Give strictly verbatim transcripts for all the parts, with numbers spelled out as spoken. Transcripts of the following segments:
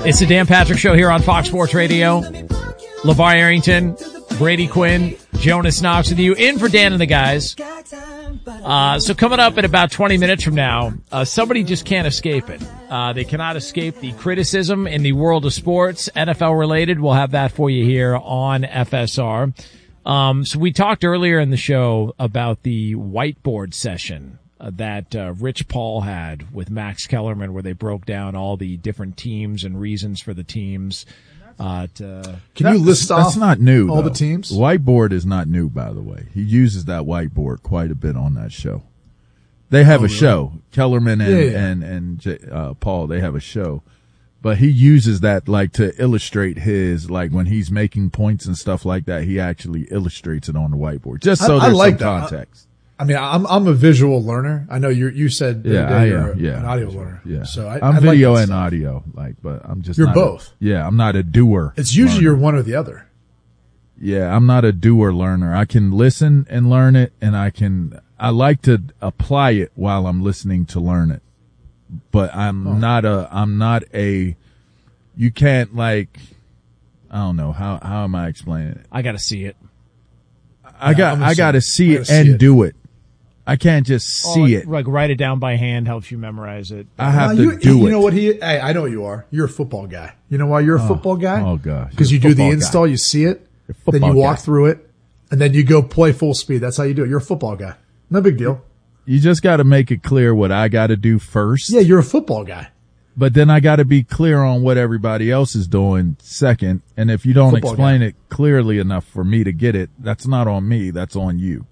It's the Dan Patrick Show here on Fox Sports Radio. LeVar Arrington, Brady Quinn, Jonas Knox with you, in for Dan and the guys. Uh, so coming up in about twenty minutes from now, uh, somebody just can't escape it. Uh, they cannot escape the criticism in the world of sports, N F L related. We'll have that for you here on F S R. Um, so we talked earlier in the show about the whiteboard session uh, that uh, Rich Paul had with Max Kellerman, where they broke down all the different teams and reasons for the teams. Uh, to, Can you list that's, off that's not new, all though. the teams? Whiteboard is not new, by the way. He uses that whiteboard quite a bit on that show. They have oh, a really? show. Kellerman and yeah, yeah. and and J, uh, Paul, they have a show, but he uses that like to illustrate his, like when he's making points and stuff like that. He actually illustrates it on the whiteboard, just so I, there's I like some that. context. I mean, I'm I'm a visual learner. I know you you said Yeah, that I you're am. Yeah, an audio learner. Yeah, so I, I'm I video like and stuff. audio, like, but I'm just You're not both. A, yeah, I'm not a doer. It's usually learner. you're one or the other. Yeah, I'm not a doer learner. I can listen and learn it, and I can, I like to apply it while I'm listening to learn it. But I'm oh. not a, I'm not a, you can't like, I don't know, how, how am I explaining it? I got to see it. I Yeah, got, I'm I got to see I it gotta see and it. do it. I can't just see Oh, like, it. Like write it down by hand helps you memorize it. I have Uh, to you, do you it. know what he? Hey, I know what you are. You're a football guy. You know why you're a Oh, football guy? oh, gosh. Because you You're a do the football install, guy. you see it, You're a then you football walk guy. through it, and then you go play full speed. That's how you do it. You're a football guy. No big deal. You just got to make it clear what I got to do first. Yeah, you're a football guy. But then I got to be clear on what everybody else is doing second. And if you don't Football explain guy. it clearly enough for me to get it, that's not on me. That's on you.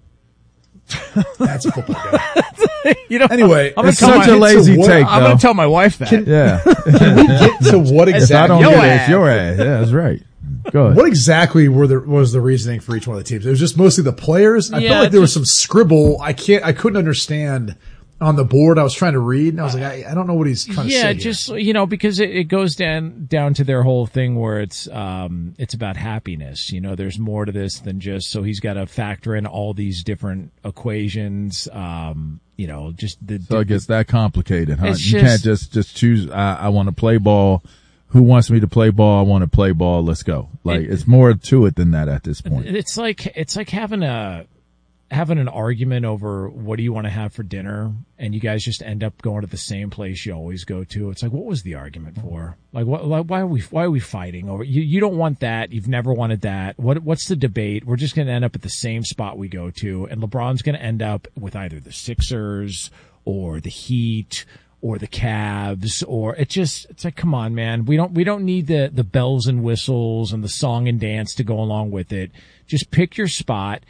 That's a football guy. You know, Anyway, I'm gonna It's tell such my, a lazy what- take, I'm though. going to tell my wife that. Yeah. Can we get to what If I exactly? don't Your get it, ass. it's your ass. Yeah, that's right. Go ahead. What exactly were the was the reasoning for each one of the teams? It was just mostly the players. I Yeah, felt like there was just- some scribble. I can't. I couldn't understand on the board. I was trying to read, and I was like, I, I don't know what he's trying to say. Yeah, here. just, you know, because it, it goes down down to their whole thing where it's um it's about happiness. You know, there's more to this than just, so he's got to factor in all these different equations. Um, you know, just the, So it gets that complicated, huh? It's You just- can't just, just choose, I, I want to play ball. Who wants me to play ball? I want to play ball. Let's go. Like, It- it's more to it than that at this point. it's like it's like having a having an argument over what do you want to have for dinner, and you guys just end up going to the same place you always go to. It's like, what was the argument for? Like, what? Like, why are we why are we fighting over? You you don't want that. You've never wanted that. What what's the debate? We're just going to end up at the same spot we go to, and LeBron's going to end up with either the Sixers or the Heat or the Cavs, or it just, it's like, come on, man. We don't, we don't need the, the bells and whistles and the song and dance to go along with it. Just pick your spot.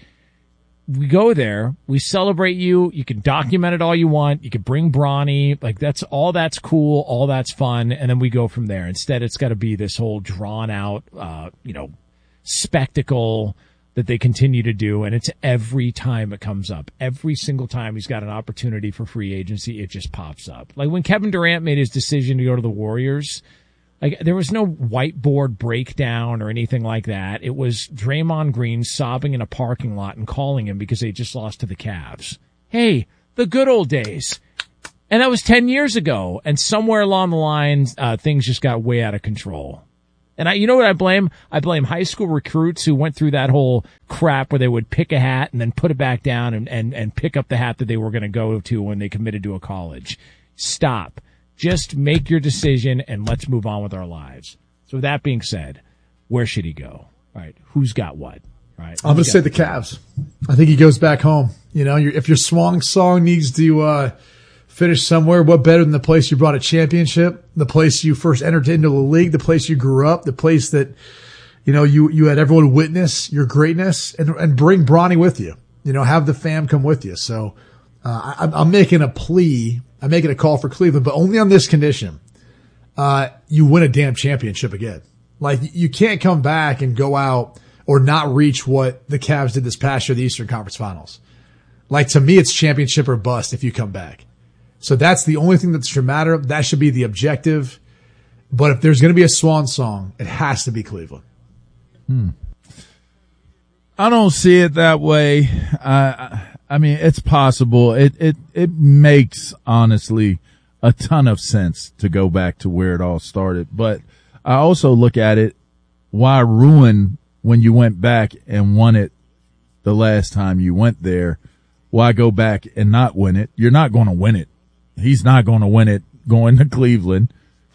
We go there. We celebrate you. You can document it all you want. You can bring Bronny. Like, that's all that's cool. All that's fun. And then we go from there. Instead, it's got to be this whole drawn out, uh, you know, spectacle that they continue to do, and it's every time it comes up. Every single time he's got an opportunity for free agency, it just pops up. Like when Kevin Durant made his decision to go to the Warriors, like there was no whiteboard breakdown or anything like that. It was Draymond Green sobbing in a parking lot and calling him because they just lost to the Cavs. Hey, the good old days. And that was ten years ago, and somewhere along the line, uh, things just got way out of control. And I, you know what I blame? I blame high school recruits who went through that whole crap where they would pick a hat and then put it back down and, and, and pick up the hat that they were going to go to when they committed to a college. Stop. Just make your decision and let's move on with our lives. So with that being said, where should he go? All right. Who's got what? All right. I'm going to say the Cavs. I think he goes back home. You know, you're, if your swan song needs to uh, finish somewhere, what better than the place you brought a championship, the place you first entered into the league, the place you grew up, the place that, you know, you, you had everyone witness your greatness, and, and bring Bronny with you. You know, have the fam come with you. So uh, I, I'm making a plea. I'm making a call for Cleveland, but only on this condition. Uh, you win a damn championship again. Like, you can't come back and go out or not reach what the Cavs did this past year, the Eastern Conference Finals. Like, to me, it's championship or bust if you come back. So that's the only thing that should matter. That should be the objective. But if there's going to be a swan song, it has to be Cleveland. Hmm. I don't see it that way. I, I mean, it's possible. It, it, it makes, honestly, a ton of sense to go back to where it all started. But I also look at it, why ruin when you went back and won it the last time you went there? Why go back and not win it? You're not going to win it. He's not going to win it going to Cleveland.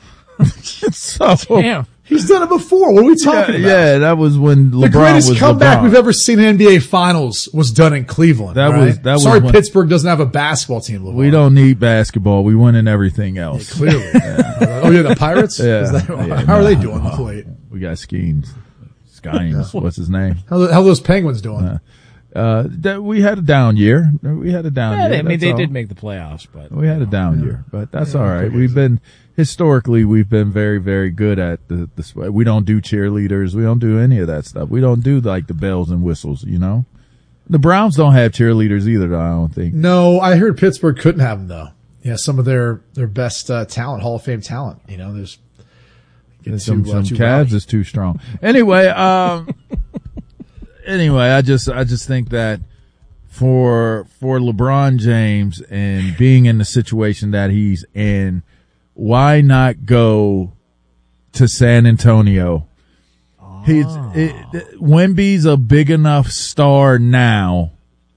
so, Damn. He's done it before. What are we talking yeah, about? Yeah, that was when LeBron the greatest was comeback LeBron. we've ever seen in N B A Finals was done in Cleveland. That right? was that Sorry, was when, Pittsburgh doesn't have a basketball team. LeBron. We don't need basketball. We win in everything else. Yeah, clearly. yeah. Oh yeah, the Pirates. Yeah. Is that, Yeah, how are no, they doing no. of late? We got schemes. Schemes. What's his name? How how are those Penguins doing? Uh, Uh, that we had a down year. We had a down Yeah, year. they, I mean, that's they all. did make the playoffs, but We had a down Yeah. year, but that's Yeah, all right. okay. We've been historically, we've been very, very good at the, the. We don't do cheerleaders. We don't do any of that stuff. We don't do like the bells and whistles. You know, the Browns don't have cheerleaders either. I don't think. No, I heard Pittsburgh couldn't have them though. Yeah, some of their their best uh, talent, Hall of Fame talent. You know, there's get Some too, uh, some too Cavs rowdy. is too strong. Anyway, um, anyway, I just I just think that for for LeBron James and being in the situation that he's in, why not go to San Antonio? He's it, Wemby's a big enough star now.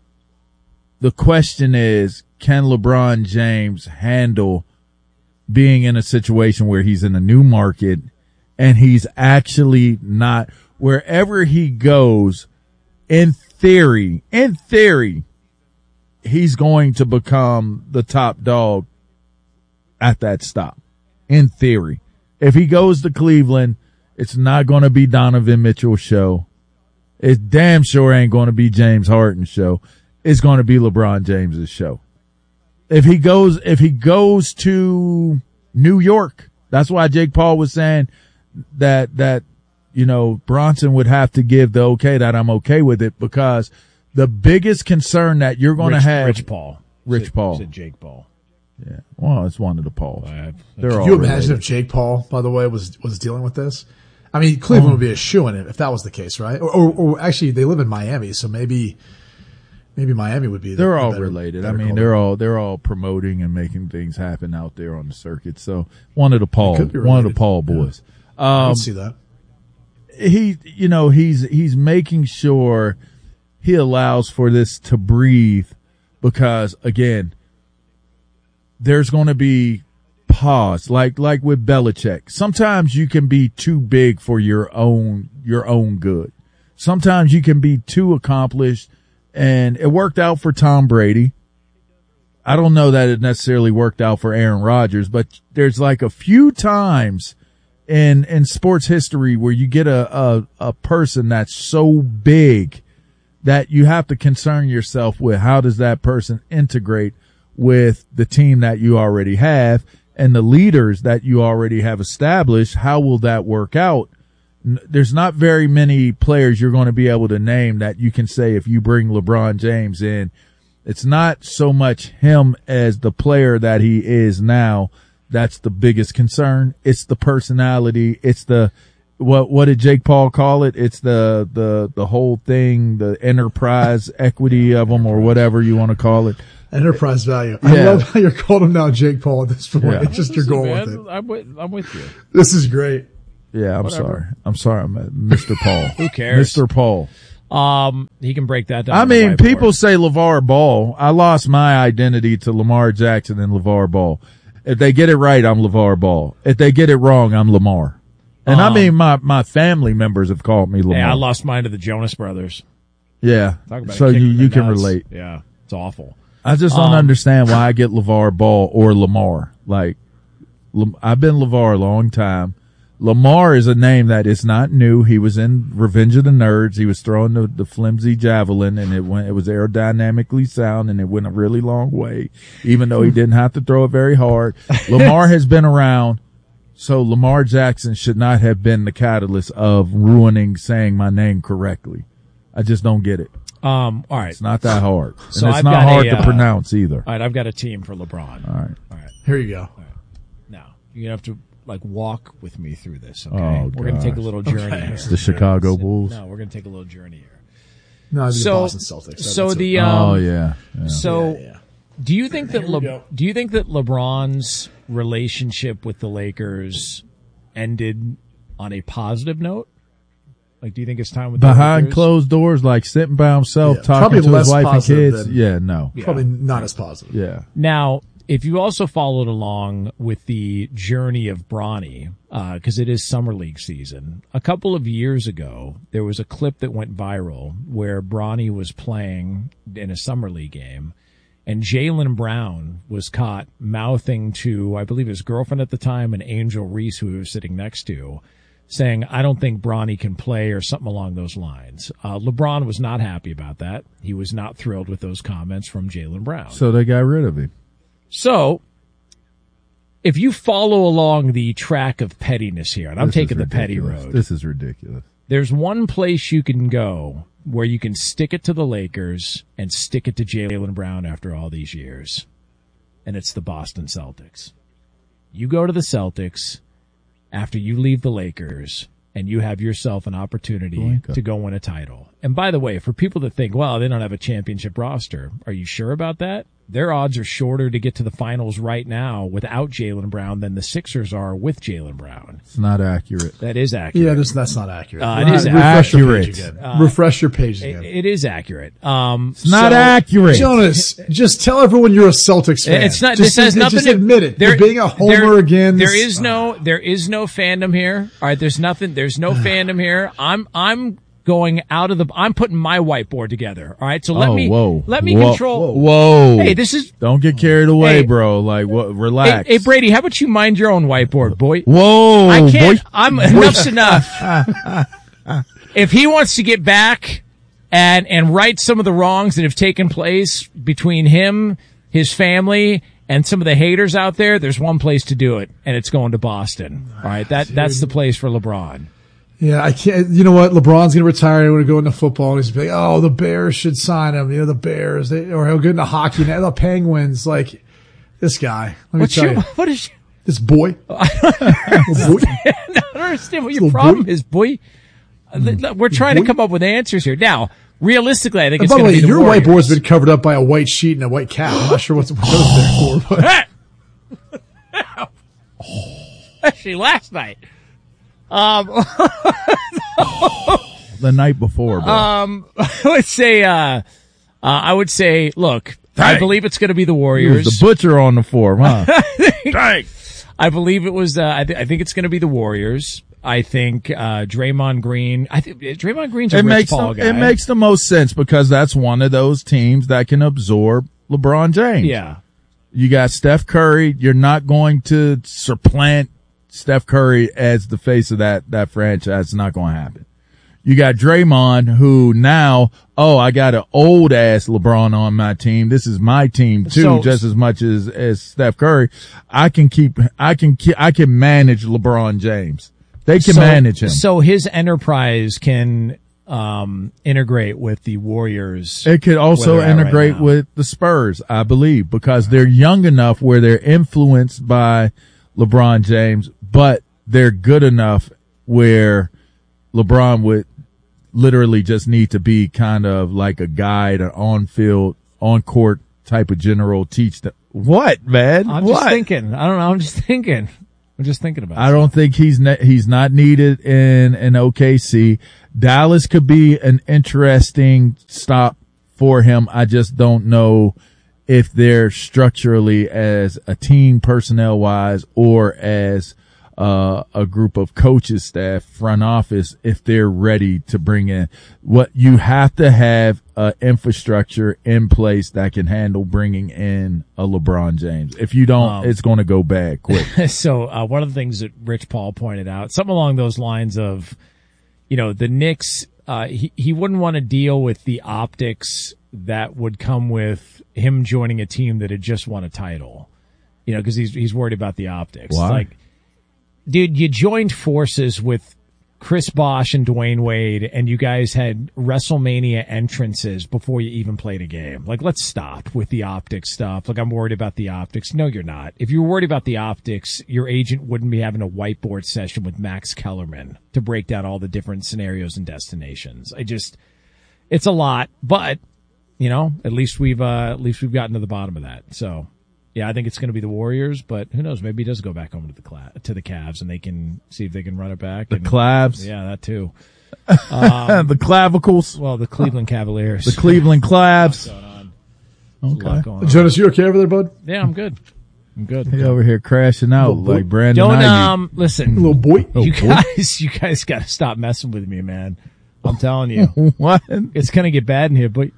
The question is, can LeBron James handle being in a situation where he's in a new market and he's actually not, wherever he goes, in theory, in theory, he's going to become the top dog at that stop. In theory. If he goes to Cleveland, it's not going to be Donovan Mitchell's show. It damn sure ain't going to be James Harden's show. It's going to be LeBron James's show. If he goes, if he goes to New York, that's why Jake Paul was saying that, that, you know, Bronson would have to give the okay, that I'm okay with it, because the biggest concern that you're going to Rich, have, Rich Paul, Rich said, Paul. said Jake Paul. Yeah. Well, it's one of the Pauls. Uh, They're Could all you imagine related. if Jake Paul, by the way, was was dealing with this? I mean, Cleveland would be a shoo-in if that was the case, right? Or, or, or actually, they live in Miami, so maybe maybe Miami would be. The, They're the all better- related. I better mean, call. they're all they're all promoting and making things happen out there on the circuit. So one of the Paul, could be one of the related. Paul boys. I Um, can see that. he, you know, he's he's making sure he allows for this to breathe, because again, there's going to be pause, like like with Belichick. Sometimes you can be too big for your own your own good. Sometimes you can be too accomplished, and it worked out for Tom Brady. I don't know that it necessarily worked out for Aaron Rodgers, but there's like a few times in in sports history where you get a a, a person that's so big that you have to concern yourself with how does that person integrate with the team that you already have and the leaders that you already have established. How will that work out? N- There's not very many players you're going to be able to name that you can say if you bring LeBron James in, it's not so much him as the player that he is now. That's the biggest concern. It's the personality. It's the, what, what did Jake Paul call it? It's the, the, the whole thing, the enterprise equity of them, or whatever you want to call it. Enterprise value. I Yeah. love how you're calling him now Jake Paul at this point. Yeah. It's just you're Listen, going man, with it. I'm with, I'm with you. This is great. Yeah, I'm Whatever. sorry. I'm sorry. I'm uh, Mister Paul. Who cares? Mister Paul. Um, he can break that down. I on the mean, whiteboard. people say LeVar Ball. I lost my identity to Lamar Jackson and LeVar Ball. If they get it right, I'm LeVar Ball. If they get it wrong, I'm Lamar. And I Um, mean, my, my family members have called me Lamar. Hey, I lost mine to the Jonas Brothers. Yeah. Talk about So it, you, kicking you the can nuts. relate. Yeah, it's awful. I just don't Um, understand why I get LeVar Ball or Lamar. Like, Lam- I've been LeVar a long time. Lamar is a name that is not new. He was in Revenge of the Nerds. He was throwing the, the flimsy javelin, and it went, it was aerodynamically sound, and it went a really long way, even though he didn't have to throw it very hard. Lamar has been around, so Lamar Jackson should not have been the catalyst of ruining saying my name correctly. I just don't get it. Um, all right, It's not that hard. And So it's I've not got hard a, to uh, pronounce either. all right. I've got a team for LeBron. All right. All right, Here you go. now you're gonna have to like walk with me through this. Okay, Oh, we're gonna take a gosh. little journey Okay. here. It's The Chicago Bulls. No, we're gonna take a little journey here. No, it'd be So, the Boston Celtics. so That's the it. um, Oh yeah. yeah. so Yeah, yeah. do you think that Here we Le- go. do you think that LeBron's relationship with the Lakers ended on a positive note? Like, do you think it's time with behind the closed doors, like sitting by himself, Yeah, talking probably to his less wife and positive kids? than- Yeah, no. Yeah. Probably not as positive. Yeah. Now, if you also followed along with the journey of Bronny, because uh, it is Summer League season, a couple of years ago, there was a clip that went viral where Bronny was playing in a Summer League game, and Jaylen Brown was caught mouthing to, I believe his girlfriend at the time, and Angel Reese, who he was sitting next to, saying, I don't think Bronny can play, or something along those lines. Uh, LeBron was not happy about that. He was not thrilled with those comments from Jaylen Brown. So they got rid of him. So, if you follow along the track of pettiness here, and I'm This taking is the petty ridiculous. road, This is ridiculous. there's one place you can go where you can stick it to the Lakers and stick it to Jaylen Brown after all these years, and it's the Boston Celtics. You go to the Celtics after you leave the Lakers, and you have yourself an opportunity Blanca. to go win a title. And by the way, for people that think, well, they don't have a championship roster, are you sure about that? Their odds are shorter to get to the finals right now without Jaylen Brown than the Sixers are with Jaylen Brown. It's not accurate. That is accurate. Yeah, this, that's not accurate. Uh, it is Refresh your accurate. page again. Refresh your page It, again. it is accurate. Um, It's not so- accurate. Jonas, just tell everyone you're a Celtics fan. It's not. Just, this has nothing just to admit it. There, You're being a homer there- again. There This- is no. There is no fandom here. All right. There's nothing. There's no fandom here. I'm. I'm going out of the. I'm putting my whiteboard together. All right. So let oh, me. whoa. Let me whoa. control. Whoa. Hey, this is. Don't get carried away, Hey. bro. Like, what? Hey, Relax. hey, Brady. How about you mind your own whiteboard, boy? Whoa. I can't. boy. I'm enough's enough. If he wants to get back and and right some of the wrongs that have taken place between him, his family, and some of the haters out there, there's one place to do it, and it's going to Boston. All right, that that's the place for LeBron. Yeah, I can't. You know what? LeBron's going to retire. He's going to go into football. And he's going to be like, oh, the Bears should sign him. You know, the Bears. They, or he'll get into hockey now. The Penguins. Like, this guy. Let me What's tell your, you. what is? This boy. Little boy. I don't understand what your Little problem boy. is, boy. Uh, We're trying to boy. come up with answers here. Now, realistically, I think And it's by the going way, to be the your Warriors. whiteboard's been covered up by a white sheet and a white cap. I'm not sure what's what goes there for. But Actually, last night. Um, The night before, bro. um, I would say, uh, uh, I would say, look, I Dang. believe it's going to be the He was Warriors. the butcher on the form, huh? Dang. I believe it was. Uh, I, th- I think it's going to be the Warriors. I think uh, Draymond Green. I think Draymond Green's a It Rich makes Paul the, guy. it makes the most sense because that's one of those teams that can absorb LeBron James. yeah. You got Steph Curry. You're not going to supplant Steph Curry as the face of that, that franchise. It's not going to happen. You got Draymond, who now, oh, I got an old ass LeBron on my team. This is my team too, So- just as much as, as Steph Curry. I can keep, I can keep, I can manage LeBron James. They can so, manage him. So his enterprise can um, integrate with the Warriors. It could also where they're at right integrate now. with the Spurs, I believe, because they're young enough where they're influenced by LeBron James, but they're good enough where LeBron would literally just need to be kind of like a guide, an on-field, on-court type of general, teach them. What, man? I'm what? just thinking. I don't know. I'm just thinking. I'm just thinking about. I don't think he's ne- he's not needed in in O K C. Dallas could be an interesting stop for him. I just don't know if they're structurally as a team, personnel wise, or as uh, a group of coaches, staff, front office, if they're ready to bring in. What you have to have uh, infrastructure in place that can handle bringing in a LeBron James. If you don't, Um, it's going to go bad quick. So uh, one of the things that Rich Paul pointed out, something along those lines of, you know, the Knicks, uh, he, he wouldn't want to deal with the optics that would come with him joining a team that had just won a title, you know, because he's, he's worried about the optics. Why? It's like, dude, you joined forces with Chris Bosh and Dwayne Wade, and you guys had WrestleMania entrances before you even played a game. Like, let's stop with the optics stuff. Like, I'm worried about the optics. No, you're not. If you were worried about the optics, your agent wouldn't be having a whiteboard session with Max Kellerman to break down all the different scenarios and destinations. I just, it's a lot, but, you know, at least we've, uh, at least we've gotten to the bottom of that. So, Yeah, I think it's going to be the Warriors, but who knows? Maybe he does go back home to the Cla- to the Cavs, and they can see if they can run it back. The and, Clavs. Yeah, that too. Um, the Clavicles. well, the Cleveland Cavaliers. The Cleveland Clavs. Going on. Okay. A lot going on. Jonas, you okay over there, bud? Yeah, I'm good. I'm good. He over here crashing out Little boy. like Brandon Don't Ayuk. um listen, Little boy. Oh, you boy. guys, you guys got to stop messing with me, man. I'm telling you, What? it's gonna get bad in here. But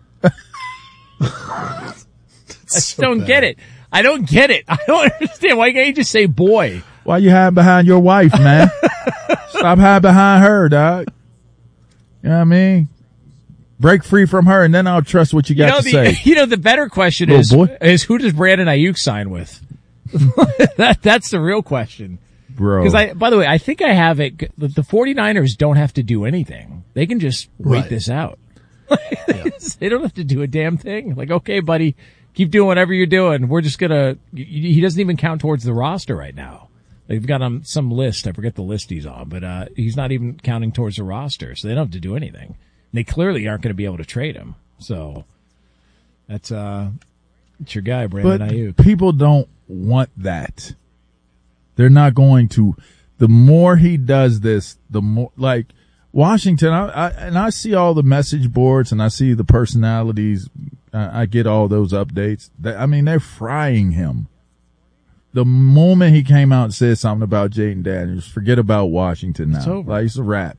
I just so don't bad. get it. I don't get it. I don't understand. Why can't you just say boy? Why you hiding behind your wife, man? Stop hiding behind her, dog. You know what I mean? Break free from her, and then I'll trust what you got You know, to the, say. you know, the better question Little is, boy. is who does Brandon Ayuk sign with? that That's the real question. Bro. Because I, by the way, I think I have it. The, the 49ers don't have to do anything. They can just wait Right. this out. They don't have to do a damn thing. Like, okay, buddy, keep doing whatever you're doing. We're just gonna. He doesn't even count towards the roster right now. They've got him some list. I forget the list he's on, but uh, he's not even counting towards the roster, so they don't have to do anything. They clearly aren't going to be able to trade him. So that's uh, it's your guy, Brandon But Ayuk. people don't want that. They're not going to. The more he does this, the more, like Washington, I, I and I see all the message boards and I see the personalities. I, I get all those updates. They, I mean, they're frying him. The moment he came out and said something about Jaden Daniels, forget about Washington now. It's over. Like, it's a wrap.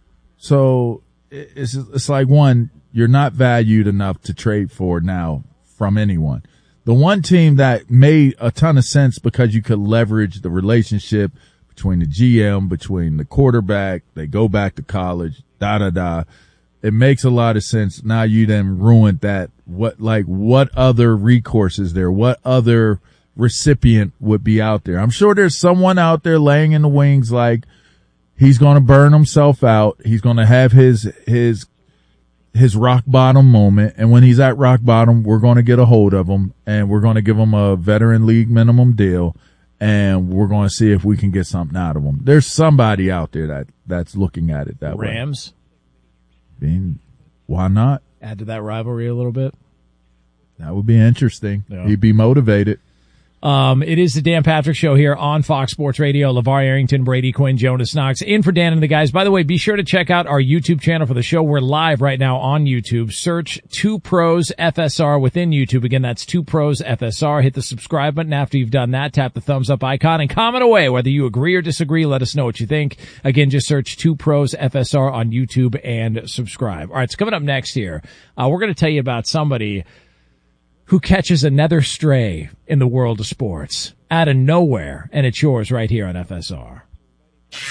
So it- it's it's like, one, you're not valued enough to trade for now from anyone. The one team that made a ton of sense because you could leverage the relationship between the G M, between the quarterback, they go back to college, da da da. It makes a lot of sense. Now you then ruined that. What, like, what other recourse is there? What other recipient would be out there? I'm sure there's someone out there laying in the wings, like, he's going to burn himself out. He's going to have his, his, his rock bottom moment. And when he's at rock bottom, we're going to get a hold of him and we're going to give him a veteran league minimum deal. And we're going to see if we can get something out of him. There's somebody out there that, that's looking at it that Rams, way. I mean, why not? add to that rivalry a little bit. That would be interesting. Yeah. He'd be motivated. Um, it is the Dan Patrick Show here on Fox Sports Radio. LeVar Arrington, Brady Quinn, Jonas Knox, in for Dan and the guys. By the way, be sure to check out our YouTube channel for the show. We're live right now on YouTube. Search Two Pros F S R within YouTube. Again, that's Two Pros F S R. Hit the subscribe button. After you've done that, tap the thumbs up icon and comment away. Whether you agree or disagree, let us know what you think. Again, just search Two Pros F S R on YouTube and subscribe. All right, so coming up next here, uh, we're going to tell you about somebody who catches another stray in the world of sports out of nowhere, and it's yours right here on F S R.